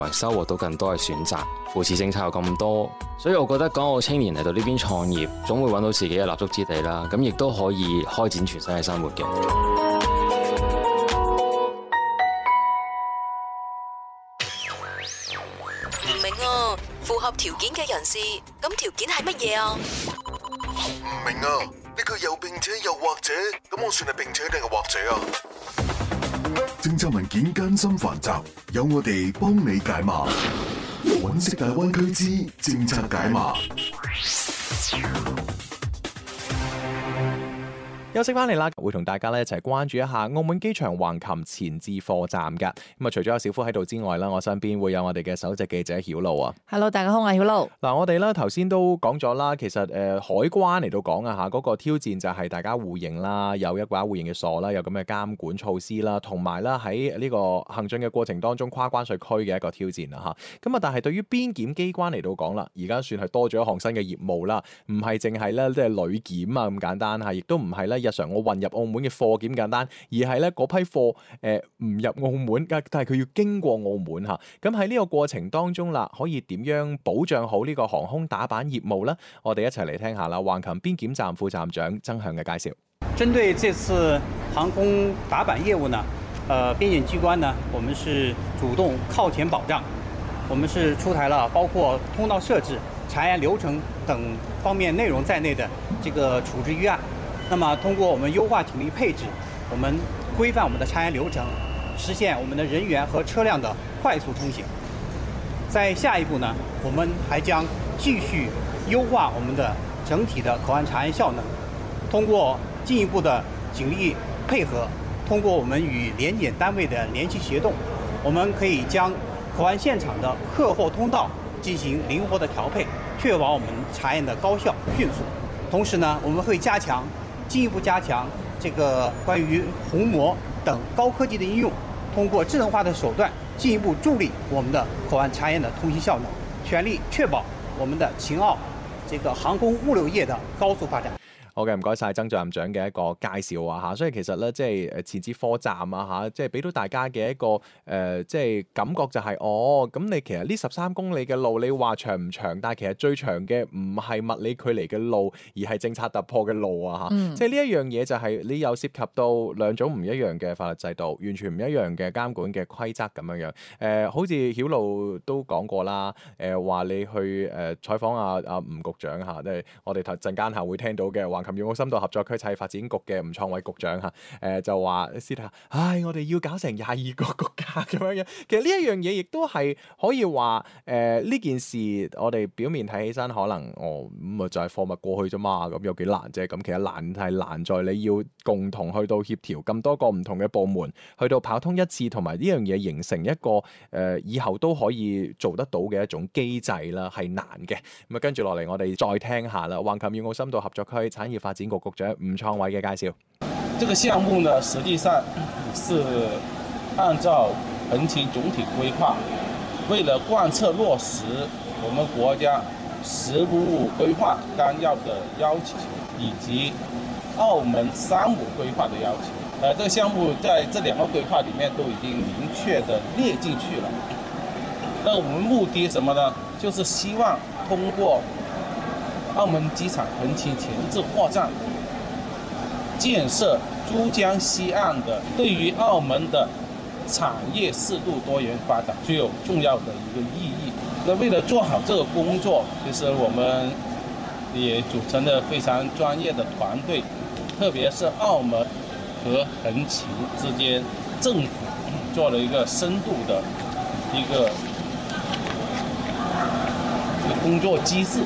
收穫到更多嘅選擇，扶持政策有咁多，所以我覺得港澳青年嚟到呢邊創業，總會揾到自己嘅立足之地啦。咁亦都可以開展全新嘅生活嘅。 唔明啊，符合條件嘅人士，咁條件係乜嘢啊？ 唔明啊，呢個又並且又或者，咁我算係並且定係或者啊？政策文件艱辛繁雜，有我哋幫你解碼。揾食大灣區之政策解碼。 休息翻嚟啦，會同大家咧一齊關注一下澳門機場橫琴前置貨站嘅。咁啊，除咗有小夫喺度之外啦，我身邊會有我哋嘅首席記者曉露啊。 Hello， 大家好，我係曉露。 嗱，我哋咧頭先都講咗啦，其實海關嚟到講啊嚇，嗰個挑戰就係大家互認啦，有一把互認嘅鎖啦，有咁嘅監管措施啦，同埋啦喺呢個行進嘅過程當中跨關稅區嘅一個挑戰啦嚇。咁啊，但係對於邊檢機關嚟到講啦，而家算係多咗一項新嘅業務啦，唔係淨係咧即係旅檢啊咁簡單嚇，亦都唔係咧日常我運入澳門嘅貨檢簡單，而係咧嗰批貨唔入澳門，但係佢要經過澳門嚇。咁喺呢個過程當中啦，可以點樣保障好呢個航空打板業務呢？我哋一齊嚟聽下啦。橫琴邊檢站副站長曾向嘅介紹。 針對這次航空打板業務呢，邊檢機關呢，我們是主動靠前保障，我們是出台了包括通道設置、查驗流程等方面內容在內的這個處置預案。那麼通過我們優化警力配置，我們規範我們的查驗流程，實現我們的人員和車輛的快速通行。在下一步呢，我們還將繼續優化我們的整體的口岸查驗效能，通過進一步的警力配合，通過我們與聯檢單位的聯繫協同，我們可以將口岸現場的客貨通道進行靈活的調配，確保我們查驗的高效迅速。同時呢，我們會進一步加強這個關於虹膜等高科技的應用，通過智能化的手段進一步助力我們的口岸查驗的通行效能，全力確保我們的秦澳這個航空物流業的高速發展。 好嘅，唔該晒曾站長嘅一個介紹啊嚇，所以其實咧即係前置貨站啊嚇，即係俾到大家嘅一個即係感覺就係咁你其實呢13公里嘅路，你話長唔長？但係其實最長嘅唔係物理距離嘅路，而係政策突破嘅路啊嚇。即係呢一樣嘢就係你又涉及到兩種唔一樣嘅法律制度，完全唔一樣嘅監管嘅規則咁樣樣。好似曉露都講過啦，話你去採訪阿吳局長嚇，即係我哋陣間下會聽到嘅話。橫琴粵澳深度合作區產業發展局嘅吳創偉局長嚇，就話私底下，我哋要搞成22個國家咁樣樣。其實呢一樣嘢亦都係可以話呢件事，我哋表面睇起身可能咁就係貨物過去啫嘛，咁有幾難啫？咁其實難係難在你要共同去到協調咁多個唔同嘅部門，去到跑通一次，同埋呢樣嘢形成一個以後都可以做得到嘅一種機制啦，係難嘅。咁啊，跟住落嚟我哋再聽下啦，橫琴粵澳深度合作區產業發展局局長吳創偉嘅介紹。 這個項目呢，實際上是按照橫琴總體規劃，為了貫徹落實我們國家實務規劃綱要的要求，以及澳門3無規劃的要求。這個項目在這2個規劃裡面都已經明確的列進去了。那我們目的什麼呢？就是希望通過澳門機場橫琴前置貨站建設珠江西岸的，對於澳門的產業適度多元發展具有重要的一個意義。那為了做好這個工作，其實我們也組成了非常專業的團隊，特別是澳門和橫琴之間，政府做了一個深度的一個工作機制，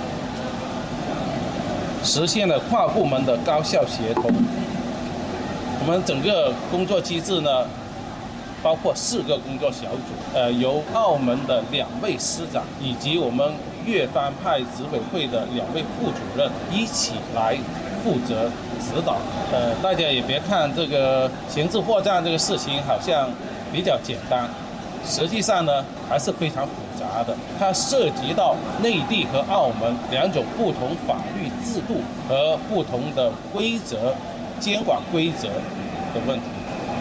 實現了跨部門的高效協同。我們整個工作機制呢，包括4個工作小組，由澳門的2位司長以及我們粵方派執委會的2位副主任一起來負責指導。大家也別看這個前置貨站這個事情好像比較簡單，實際上呢還是非常複雜的，它涉及到內地和澳門2種不同法律制度和不同的規則、監管規則的問題。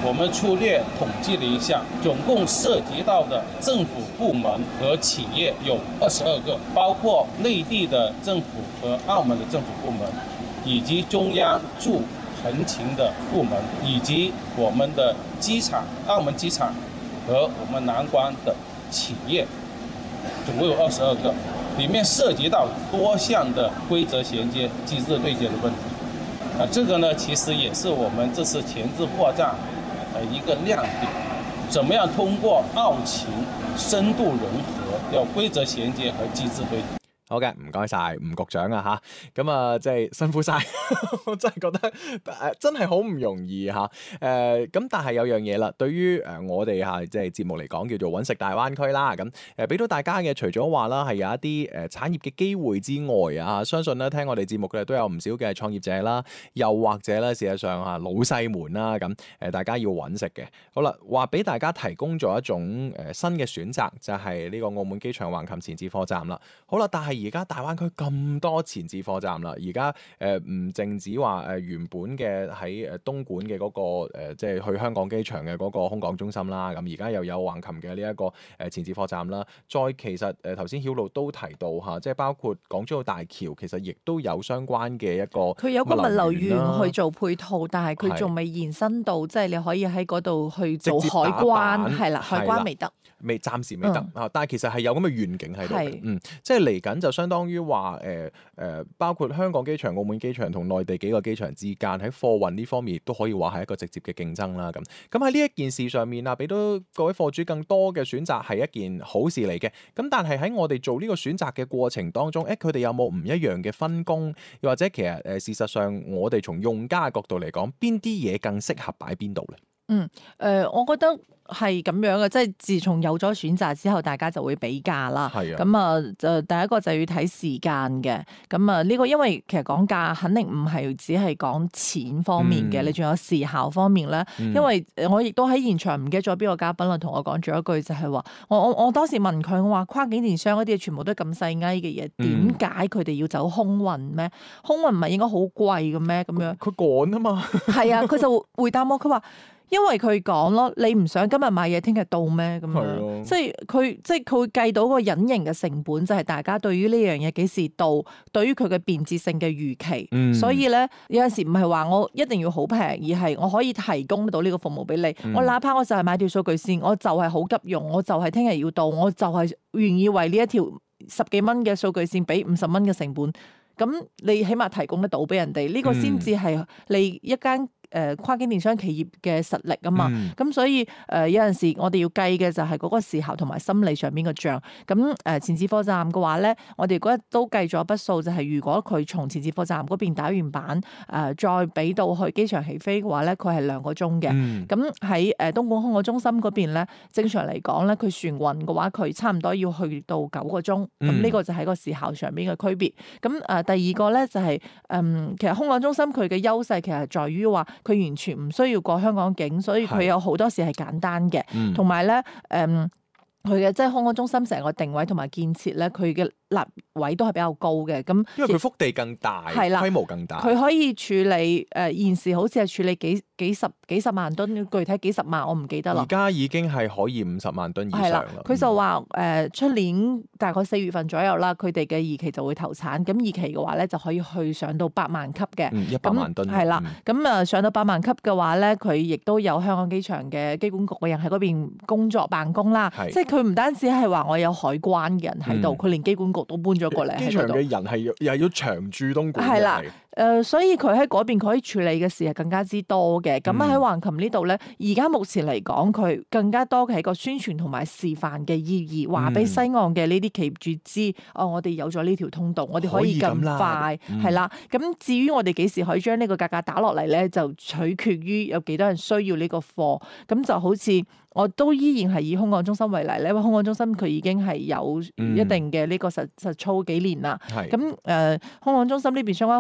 我們粗略統計了一下，總共涉及到的政府部門和企業有22個，包括內地的政府和澳門的政府部門，以及中央駐橫琴的部門，以及我們的機場、澳門機場和我們南關的企業，總共有22個，裡面涉及到多項的規則銜接、機制對接的問題。這個呢，其實也是我們這次前置貨站一個亮點，怎麼樣通過澳情深度融合，有規則銜接和機制對接。 好嘅，唔該晒吳局長啊嚇，咁啊即係辛苦晒，我真係覺得真係好唔容易嚇。咁但係有樣嘢啦，對於我哋嚇即係節目嚟講叫做揾食大灣區啦，咁俾到大家嘅除咗話啦係有一啲產業嘅機會之外啊，相信咧聽我哋節目嘅都有唔少嘅創業者啦，又或者咧事實上嚇老細們啦，咁大家要揾食嘅。好啦，話俾大家提供咗一種新嘅選擇，就係呢個澳門機場橫琴前置貨站啦。好啦，但係而家大灣區咁多前置貨站啦，而家唔淨止話原本嘅喺東莞嘅嗰個即係去香港機場嘅嗰個空港中心啦，咁而家又有橫琴嘅呢一個前置貨站啦。再其實頭先曉露都提到嚇，即係包括港珠澳大橋，其實亦都有相關嘅一個佢有個物流園去做配套，但係佢仲未延伸到即係你可以喺嗰度去做海關，係啦，海關未得。 暫時未得啊！但係其實係有咁嘅願景喺度嘅，即係嚟緊就相當於話包括香港機場、澳門機場同內地幾個機場之間喺貨運呢方面，亦都可以話係一個直接嘅競爭啦。咁喺呢一件事上面啊，俾到各位貨主更多嘅選擇係一件好事嚟嘅。咁但係喺我哋做呢個選擇嘅過程當中，佢哋有冇唔一樣嘅分工？又或者其實事實上，我哋從用家嘅角度嚟講，邊啲嘢更適合擺邊度咧？ 我覺得係咁樣嘅，即係自從有咗選擇之後，大家就會比價啦。咁啊，就第一個就要睇時間嘅。咁啊，呢個因為其實講價肯定唔係只係講錢方面嘅，你仲有時效方面咧。因為我亦都喺現場唔記得咗邊個嘉賓啦，同我講咗一句就係話，我當時問佢，我話跨境電商嗰啲嘢全部都係咁細埃嘅嘢，點解佢哋要走空運咩？空運唔係應該好貴嘅咩？咁樣佢趕啊嘛。係啊，佢就回答我，佢話。因為佢講咯，你唔想今日買嘢，聽日到咩咁樣？即係佢會計到個隱形嘅成本，就係大家對於呢樣嘢幾時到，對於佢嘅便捷性嘅預期。所以咧，有陣時唔係話我一定要好平，而係我可以提供到呢個服務俾你。我哪怕我就係買條數據線，我就係好急用，我就係聽日要到，我就係願意為呢一條10幾蚊嘅數據線俾50蚊嘅成本。咁你起碼提供得到俾人哋，呢個先至係你一間跨境電商企業嘅實力啊嘛。咁所以有陣時我哋要計嘅就係嗰個時效同埋心理上邊嘅帳。咁前置貨站嘅話咧，我哋嗰日都計咗筆數，就係如果佢從前置貨站嗰邊打完板再俾到去機場起飛嘅話咧，佢係2個鐘嘅。咁喺東莞空港中心嗰邊咧，正常嚟講咧，佢船運嘅話，佢差唔多要去到9個鐘。咁呢個就係個時效上邊嘅區別。咁第二個咧就係其實空港中心佢嘅優勢其實在於話，佢完全唔需要過香港境，所以佢有好多時係簡單嘅，同埋咧佢嘅即係空港中心成個定位同埋建設咧，佢嘅立位都係比較高嘅。咁因為佢腹地更大，規模更大， 佢可以處理現時好似係處理幾十萬噸，具體幾十萬我唔記得啦。 而家已經係可以50萬噸以上啦。 佢就話出年大概4月份左右啦，佢哋嘅2期就會投產。咁2期嘅話咧就可以去上到8萬級嘅 ，100萬噸係啦。咁上到8萬級嘅話咧，佢亦都有香港機場嘅機管局嘅人喺嗰邊工作辦公啦。即係佢唔單止係話我有海關嘅人喺度，佢連機管局都搬咗過嚟。 機場嘅人係又要長駐東莞。 係啦。所以佢喺嗰邊佢可以處理嘅事係更加之多嘅。咁喺橫琴呢度咧，而家目前嚟講，佢更加多嘅係一個宣傳同埋示範嘅意義，話俾西岸嘅呢啲企業主知，我哋有咗呢條通道，我哋可以咁快，係啦。咁至於我哋幾時可以將呢個價格打落嚟咧，就取決於有幾多人需要呢個貨。咁就好似我都依然係以空港中心為例咧，因為空港中心佢已經係有一定嘅呢個實操幾年啦。咁空港中心呢邊相關負責人咧，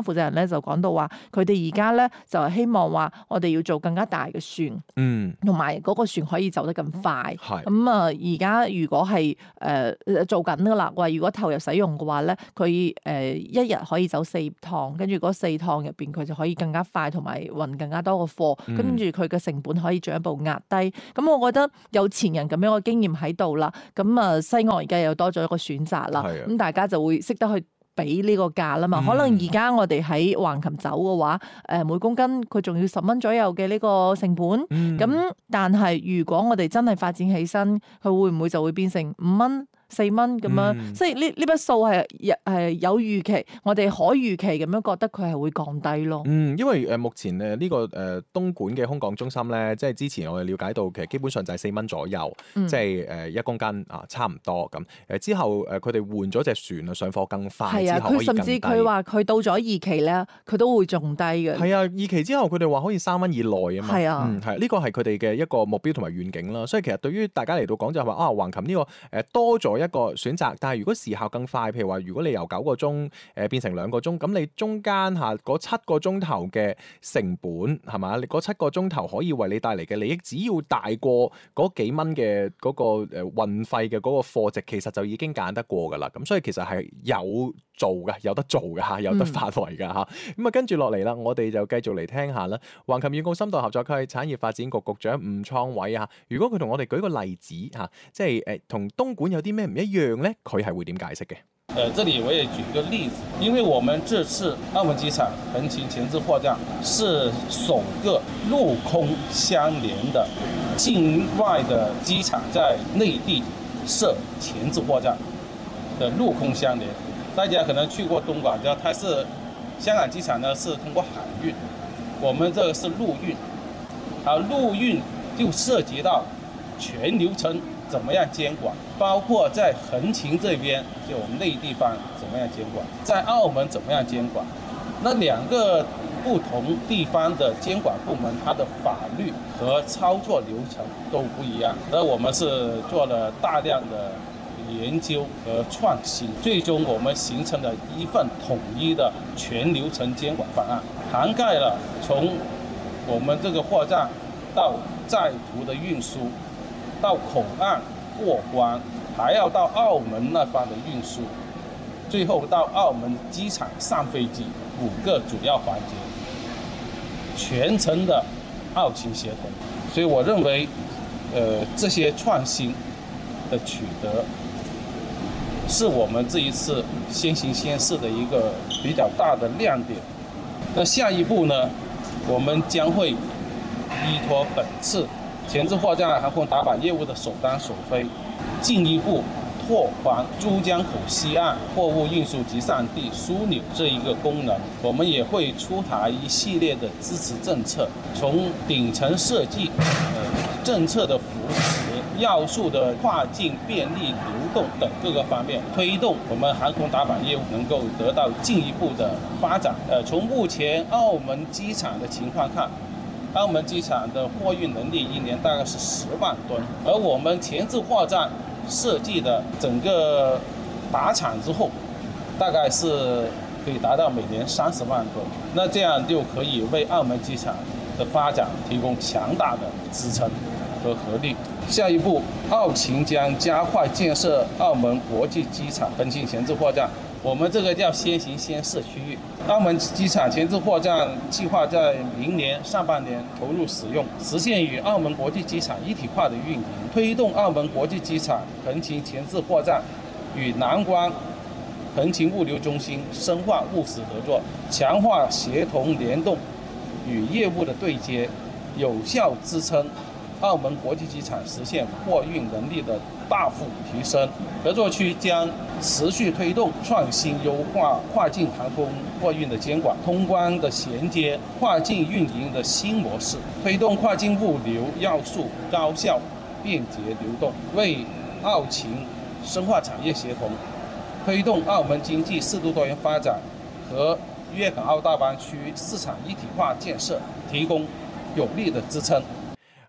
咧就講到話，佢哋而家咧就係希望話我哋要做更加大嘅船，同埋嗰個船可以走得咁快。咁啊，而家如果係做緊噶啦，話如果投入使用嘅話咧，佢一日可以走4趟，跟住嗰4趟入邊佢就可以更加快，同埋運更加多嘅貨，跟住佢嘅成本可以進一步壓低。咁我覺得有前人咁樣嘅經驗喺度啦，咁啊西岸而家又多咗一個選擇啦，咁大家就會識得去俾呢個價啦嘛。可能而家我哋喺橫琴走嘅話，每公斤佢仲要10蚊左右嘅呢個成本，咁但係如果我哋真係發展起身，佢會唔會就會變成5蚊、4蚊咁樣？即係呢筆數係有預期，我哋可預期咁樣覺得佢係會降低咯。 因為目前呢個東莞嘅空港中心咧，即係之前我哋了解到，其實基本上就係4蚊左右，即係1公斤啊，差唔多咁。之後佢哋換咗隻船啊，上貨更快，之後可以更低。佢甚至佢話佢到咗2期咧，佢都會仲低嘅。係啊，2期之後佢哋話可以3蚊以內啊嘛。係啊，係呢個係佢哋嘅一個目標同埋願景啦。所以其實對於大家嚟到講就係話橫琴呢個多咗一個選擇，但係如果時效更快，譬如話如果你由9個鐘變成2個鐘，咁你中間嗰7個鐘頭嘅成本係嘛？你嗰7個鐘頭可以為你帶嚟嘅利益，只要大過嗰幾蚊嘅嗰個運費嘅嗰個貨值，其實就已經揀得過㗎啦。咁所以其實係有做嘅，有得做嘅嚇，有得發圍㗎嚇。咁跟住落嚟啦，我哋就繼續嚟聽下啦。橫琴粵澳深度合作區產業發展局局長吳創偉啊，如果佢同我哋舉個例子嚇，即係同東莞有啲咩唔一樣咧？佢係會點解釋嘅？ 這裡我也舉個例子，因為我們這次澳門機場橫琴前置貨站是首個陸空相連的境外的機場在內地設前置貨站的陸空相連。大家可能去過東莞，知道它是香港機場呢是通過海運，我們這個是陸運，而陸運就涉及到全流程怎麼樣監管，包括在橫琴這邊，就我們內地方怎麼樣監管，在澳門怎麼樣監管，那2個不同地方的監管部門，它的法律和操作流程都不一樣。而我們是做了大量的研究和創新，最終我們形成了一份統一的全流程監管方案，涵蓋了從我們這個貨站到載途的運輸，到口岸過關，還要到澳門那方的運輸，最後到澳門機場上飛機，5個主要環節，全程的澳勤協同。所以我認為，這些創新的取得，是我們這一次先行先試的一個比較大的亮點。那下一步呢，我們將會依託本次前置貨站航空打板業務的首單首飛，進一步拓寬珠江口西岸貨物運輸集散地樞紐這一個功能。我們也會出台一系列的支持政策，從頂層設計、政策的扶持、要素的跨境便利流動等各個方面，推動我們航空打板業務能夠得到進一步的發展。從目前澳門機場的情況看，澳門機場的貨運能力1年大概是10萬噸，而我們前置貨站設計的整個打廠之後，大概是可以達到每年30萬噸，那這樣就可以為澳門機場的發展提供強大的支撐和合力。下一步，澳勤將加快建設澳門國際機場橫琴前置貨站。我們這個叫先行先試區域，澳門機場前置貨站計劃在明年上半年投入使用，實現與澳門國際機場一體化的運營，推動澳門國際機場橫琴前置貨站與南關橫琴物流中心深化務實合作，強化協同聯動與業務的對接，有效支撐澳門國際機場實現貨運能力的大幅提升。合作區將持續推動創新優化跨境航空貨運的監管、通關的銜接、跨境運營的新模式，推動跨境物流要素高效便捷流動，為澳勤深化產業協同，推動澳門經濟適度多元發展和粵港澳大灣區市場一體化建設提供有力的支撐。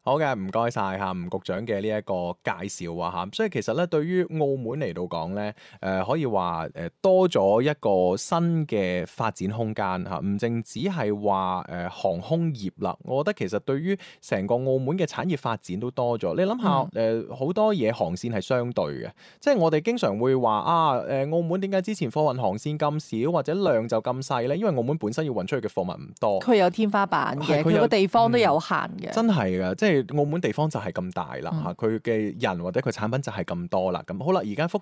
好嘅，唔該晒嚇吳局長嘅呢一個介紹啊嚇，所以其實咧對於澳門嚟到講咧，可以話多咗一個新嘅發展空間嚇，唔淨只係話航空業啦，我覺得其實對於成個澳門嘅產業發展都多咗。你諗下好多嘢航線係相對嘅，即係我哋經常會話澳門點解之前貨運航線咁少或者量就咁細咧？因為澳門本身要運出去嘅貨物唔多， 佢有天花板嘅，佢個地方都有限嘅。 真係㗎，即係澳門地方就係咁大啦嚇，佢嘅人或者佢產品就係咁多啦。咁好啦，而家福